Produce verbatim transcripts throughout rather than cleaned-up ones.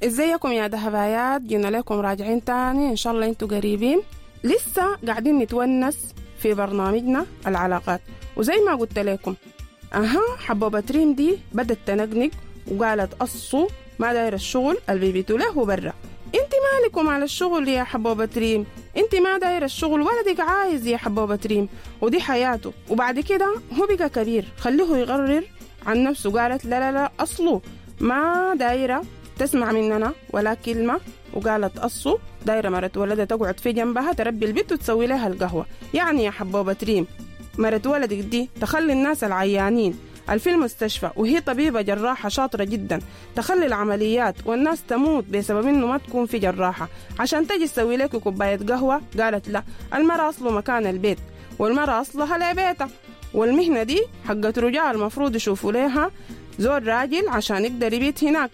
ازيكم يا دهبايات؟ جينا لكم راجعين تاني ان شاء الله انتوا قريبين. لسه قاعدين نتونس في برنامجنا العلاقات، وزي ما قلت لكم اها حبوبة ريم دي بدت تنقنق وقالت أصو ما داير الشغل اللي بيبيتوا له برا. انت مالكم على الشغل يا حبوبة ريم؟ انت ما داير الشغل ولدك عايز يا حبوبة ريم، ودي حياته. وبعد كده هو بقى كبير، خليه يقرر عن نفسه. قالت لا لا لا أصله ما دايرة تسمع مننا ولا كلمة، وقالت أصو دايرة مرت ولدها تقعد في جنبها تربي البيت وتسوي لها القهوة. يعني يا حبوبة ريم مرت ولدك دي تخلي الناس العيانين في المستشفى وهي طبيبة جراحة شاطرة جدا تخلي العمليات والناس تموت بسبب انه ما تكون في جراحة عشان تجي تسوي لك كوباية قهوة. قالت لا، المرأة أصله مكان البيت، والمرأة أصلها لبيتها، والمهنة دي حقت رجال المفروض يشوفوا لها زول راجل عشان يقدر يبيت هناك.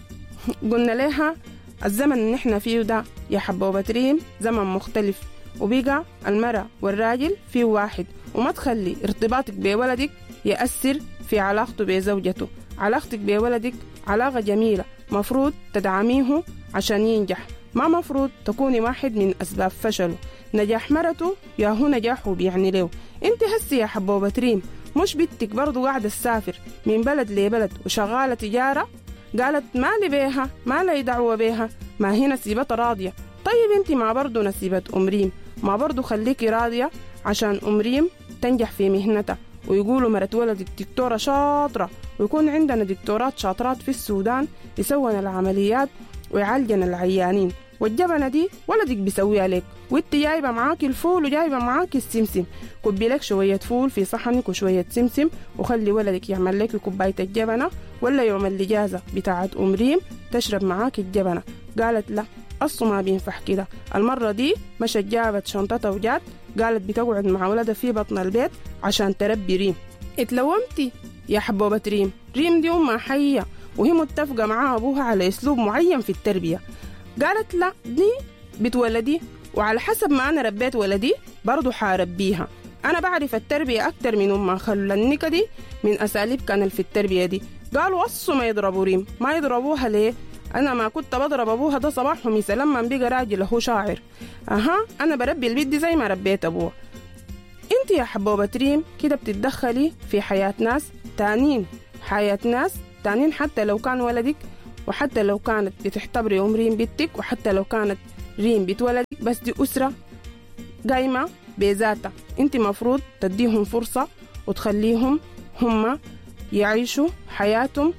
قلنا لها الزمن اللي نحن فيه ده يا حبوبة ريم زمن مختلف، وبقى المرأة والراجل فيه واحد، وما تخلي ارتباطك بولدك يأثر في علاقته بزوجته. علاقتك بولدك علاقة جميلة، مفروض تدعميه عشان ينجح، ما مفروض تكوني واحد من أسباب فشله. نجاح مرته يا هو نجاحه بيعني له. انت هسي يا حبوبة ريم مش بنتك برضو قاعدة تسافر من بلد لبلد وشغالة تجارة؟ قالت ما لي بيها، ما لي دعوة بيها، ما هي نسيبتها راضية. طيب انت ما برضو نسيبة أم ريم، ما برضو خليكي راضية عشان أم ريم تنجح في مهنتها، ويقولوا مرت ولدك دكتورة شاطرة، ويكون عندنا دكتورات شاطرات في السودان يسوون العمليات ويعالجن العيانين. والجبنة دي ولدك بيسويها لك، وانت جايبة معاك الفول وجايبة معاك السمسم. كبي لك شوية فول في صحنك وشوية سمسم، وخلي ولدك يعمل لك كوباية الجبنة، ولا يوم الإجازة بتاعت أم ريم تشرب معاك الجبنة. قالت لا أصله ما بينفع كده. المرة دي مشت جابت شنطتها وجات، قالت بتقعد مع ولدها في بطن البيت عشان تربي ريم. اتلومتي يا حبوبة ريم؟ ريم دي أمها حية وهي متفقة مع أبوها على أسلوب معين في التربية. قالت لا دي بتولدي، وعلى حسب ما أنا ربيت ولدي برضو حاربيها. أنا بعرف التربية أكتر من أمها. خلوا النكة دي من أساليب كان في التربية دي. قالوا أصوا ما يضربوا ريم. ما يضربوها ليه؟ أنا ما كنت بضرب أبوها ده صباح ومسا لما بقى راجل هو شاعر. أها أنا بربي البيت دي زي ما ربيت أبوها. أنت يا حبوبة ريم كده بتتدخلي في حياة ناس تانين، حياة ناس تانين، حتى لو كان ولدك، وحتى لو كانت بتحتبري أم ريم بنتك، وحتى لو كانت ريم بتولدك، بس دي أسرة قايمة بذاتها. أنت مفروض تديهم فرصة وتخليهم هم يعيشوا حياتهم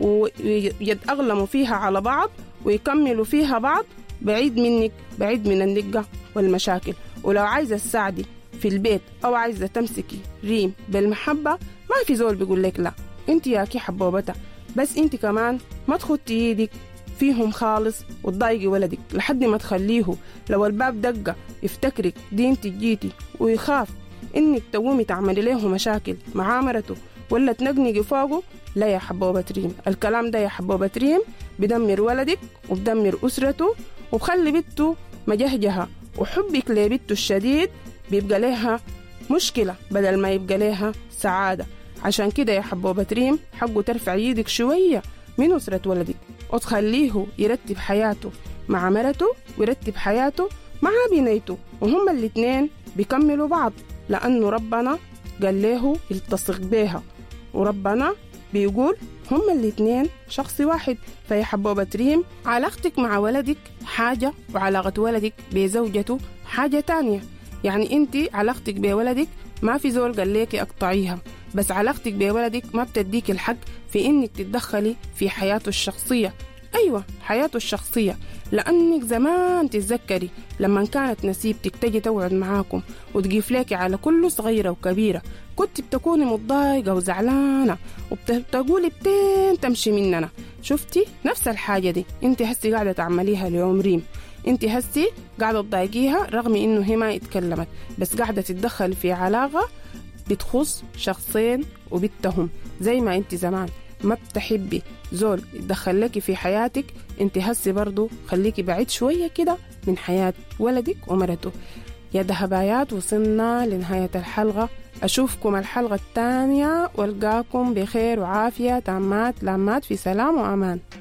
ويتأغلموا فيها على بعض ويكملوا فيها بعض، بعيد منك، بعيد من النقة والمشاكل. ولو عايزة تساعدي في البيت أو عايزة تمسكي ريم بالمحبة، ما في زول بيقول لك لا. انت ياكي حبوبتها، بس انت كمان ما تخطي ايدك فيهم خالص وتضايقي ولدك لحد ما تخليه لو الباب دقة يفتكرك دي انت جيتي، ويخاف انك تقومي تعملي له مشاكل مع مرته ولا تنقنقي فوقه. لا يا حبوبة ريم، الكلام ده يا حبوبة ريم بدمر ولدك وبدمر أسرته وبخلي بنته مجهجها، وحبك لبنته الشديد بيبقى لها مشكلة بدل ما يبقى لها سعادة. عشان كده يا حبوبة ريم حقه ترفع يدك شوية من أسرة ولدك وتخليه يرتب حياته مع مرته ويرتب حياته مع بنيته، وهم الاتنين بيكملوا بعض، لأنه ربنا قال له يلتصق بيها، وربنا بيقول هم الاتنين شخص واحد. فيا حبوبة ريم علاقتك مع ولدك حاجة، وعلاقة ولدك بزوجته حاجة تانية. يعني انت علاقتك بولدك ما في زول قال لك اقطعيها، بس علاقتك بولدك ما بتديك الحق في انك تتدخلي في حياته الشخصية. ايوة حياته الشخصية، لانك زمان تتذكري لما كانت نسيبتك تجي تقعد معاكم وتقيف لك على كل صغيرة وكبيرة، كنت بتكوني متضايقة وزعلانة وبتقولي بتين تمشي مننا. شفتي نفس الحاجة دي انت هسي قاعدة تعمليها ليوم ريم. انت هسي قاعدة تضايقيها رغم انه هي ما اتكلمت، بس قاعدة تتدخل في علاقة بتخص شخصين وبتهم. زي ما انت زمان ما بتحبي زول يتدخل لك في حياتك، انت هسي برضو خليكي بعيد شوية كده من حياة ولدك ومرته. يا دهبايات وصلنا لنهاية الحلقة، أشوفكم الحلقة الثانية والقاكم بخير وعافية تامات لامات في سلام وأمان.